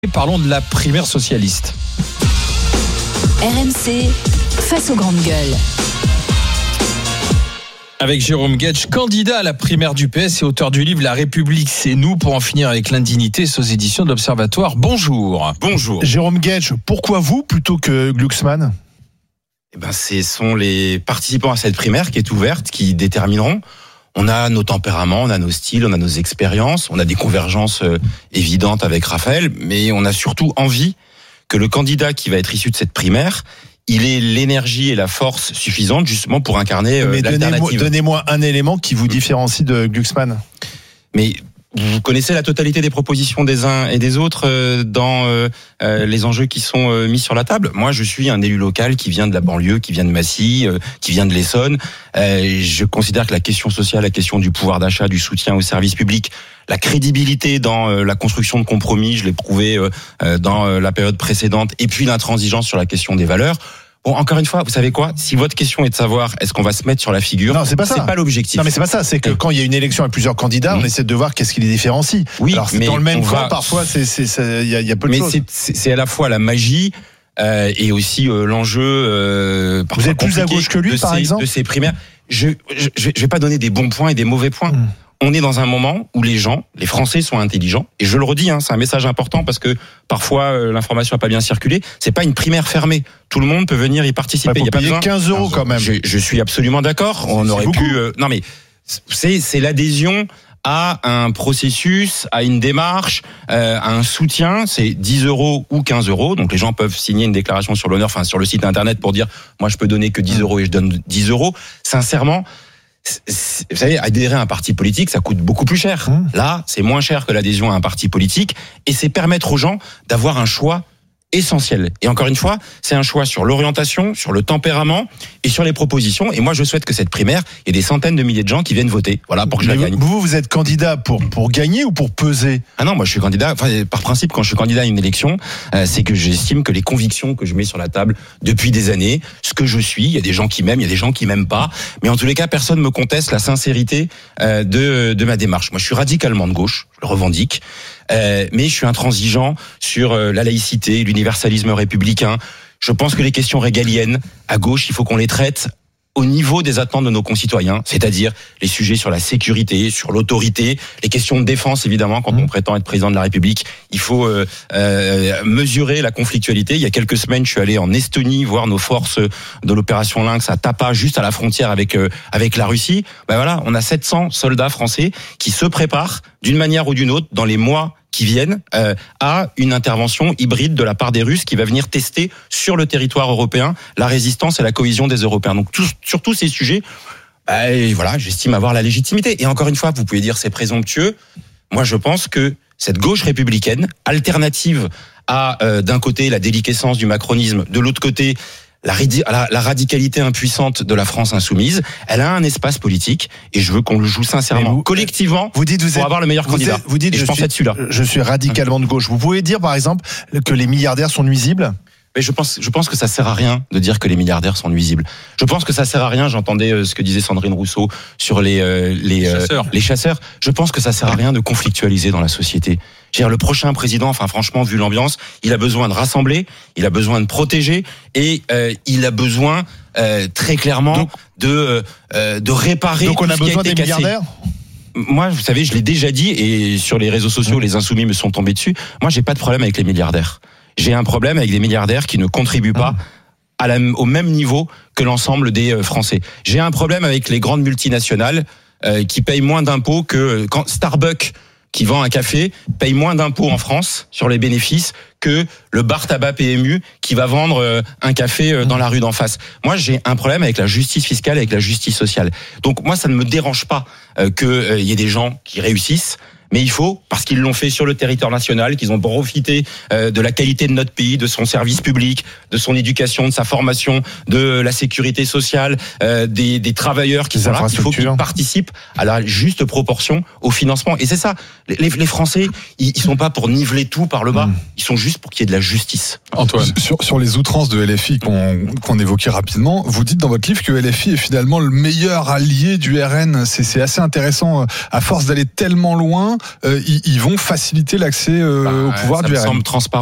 Parlons de la primaire socialiste. RMC, face aux grandes gueules. Avec Jérôme Guedj, candidat à la primaire du PS et auteur du livre La République, c'est nous, pour en finir avec l'indignité, aux éditions de l'Observatoire. Bonjour. Bonjour. Jérôme Guedj, pourquoi vous plutôt que Glucksmann ? Ce sont les participants à cette primaire qui est ouverte qui détermineront. On a nos tempéraments, on a nos styles, on a nos expériences, on a des convergences évidentes avec Raphaël, mais on a surtout envie que le candidat qui va être issu de cette primaire, il ait l'énergie et la force suffisante justement pour incarner l'alternative. Donnez-moi un élément qui vous différencie de Glucksmann. Mais vous connaissez la totalité des propositions des uns et des autres dans les enjeux qui sont mis sur la table. Moi, je suis un élu local qui vient de la banlieue, qui vient de Massy, qui vient de l'Essonne. Je considère que la question sociale, la question du pouvoir d'achat, du soutien aux services publics, la crédibilité dans la construction de compromis, je l'ai prouvé dans la période précédente, et puis l'intransigeance sur la question des valeurs. Bon, encore une fois, vous savez quoi ? Si votre question est de savoir est-ce qu'on va se mettre sur la figure, non, c'est pas ça. C'est pas l'objectif. Non, mais c'est pas ça. C'est que quand il y a une élection avec plusieurs candidats, on essaie de voir qu'est-ce qui les différencie. Oui, alors c'est mais dans le même camp. Parfois, il y a peu de choses. Mais c'est à la fois la magie et aussi l'enjeu. Vous êtes plus à gauche que lui, par exemple, de ces primaires. Je vais pas donner des bons points et des mauvais points. On est dans un moment où les Français sont intelligents, et je le redis, c'est un message important parce que parfois l'information n'a pas bien circulé. C'est pas une primaire fermée. Tout le monde peut venir y participer. Il y a pas besoin. 15 € quand même. Je suis absolument d'accord. On aurait pu. Non mais c'est l'adhésion à un processus, à une démarche, à un soutien. C'est 10 € ou 15 €. Donc les gens peuvent signer une déclaration sur l'honneur, sur le site internet pour dire moi je peux donner que 10 € et je donne 10 €. Sincèrement. Vous savez, adhérer à un parti politique, ça coûte beaucoup plus cher. Là, c'est moins cher que l'adhésion à un parti politique, et c'est permettre aux gens d'avoir un choix essentiel. Et encore une fois, c'est un choix sur l'orientation, sur le tempérament et sur les propositions. Et moi, je souhaite que cette primaire, il y ait des centaines de milliers de gens qui viennent voter. Voilà, pour que je la gagne. Vous êtes candidat pour gagner ou pour peser ? Ah non, moi je suis candidat. Par principe, quand je suis candidat à une élection, c'est que j'estime que les convictions que je mets sur la table depuis des années, ce que je suis, il y a des gens qui m'aiment, il y a des gens qui m'aiment pas, mais en tous les cas, personne ne me conteste la sincérité de ma démarche. Moi, je suis radicalement de gauche, je le revendique. Mais je suis intransigeant sur la laïcité, l'universalisme républicain. Je pense que les questions régaliennes, à gauche, il faut qu'on les traite au niveau des attentes de nos concitoyens, c'est-à-dire les sujets sur la sécurité, sur l'autorité, les questions de défense, évidemment, quand on prétend être président de la République, il faut mesurer la conflictualité. Il y a quelques semaines, je suis allé en Estonie voir nos forces de l'opération Lynx à Tapa, juste à la frontière avec la Russie. Voilà, on a 700 soldats français qui se préparent d'une manière ou d'une autre dans les mois qui viennent à une intervention hybride de la part des Russes qui va venir tester sur le territoire européen la résistance et la cohésion des Européens. Donc sur tous ces sujets, j'estime avoir la légitimité. Et encore une fois, vous pouvez dire c'est présomptueux. Moi, je pense que cette gauche républicaine, alternative à d'un côté la déliquescence du macronisme, de l'autre côté la radicalité impuissante de la France insoumise, elle a un espace politique, et je veux qu'on le joue sincèrement, collectivement, pour avoir le meilleur candidat. Vous dites, je pense être celui-là. Je suis radicalement de gauche. Vous pouvez dire, par exemple, que les milliardaires sont nuisibles ? Mais je pense que ça sert à rien de dire que les milliardaires sont nuisibles. Je pense que ça sert à rien. J'entendais ce que disait Sandrine Rousseau sur les chasseurs. Je pense que ça sert à rien de conflictualiser dans la société. Le prochain président, franchement, vu l'ambiance, il a besoin de rassembler, il a besoin de protéger, et il a besoin très clairement de réparer. Donc on a besoin des milliardaires ? Moi, vous savez, je l'ai déjà dit, et sur les réseaux sociaux, les insoumis me sont tombés dessus. Moi, j'ai pas de problème avec les milliardaires. J'ai un problème avec des milliardaires qui ne contribuent pas au même niveau que l'ensemble des Français. J'ai un problème avec les grandes multinationales qui payent moins d'impôts que quand Starbucks, qui vend un café, paye moins d'impôts en France sur les bénéfices que le bar tabac PMU qui va vendre un café dans la rue d'en face. Moi, j'ai un problème avec la justice fiscale, avec la justice sociale. Donc moi, ça ne me dérange pas qu'il y ait des gens qui réussissent. Mais il faut, parce qu'ils l'ont fait sur le territoire national, qu'ils ont profité de la qualité de notre pays, de son service public, de son éducation, de sa formation, de la sécurité sociale, des travailleurs qui sont là. Il faut qu'ils participent à la juste proportion au financement. Et c'est ça. Les Français, ils sont pas pour niveler tout par le bas. Ils sont juste pour qu'il y ait de la justice. Antoine, sur les outrances de LFI qu'on évoquait rapidement, vous dites dans votre livre que LFI est finalement le meilleur allié du RN. C'est assez intéressant. À force d'aller tellement loin, ils vont faciliter l'accès au pouvoir ça du me RN. semble transparent.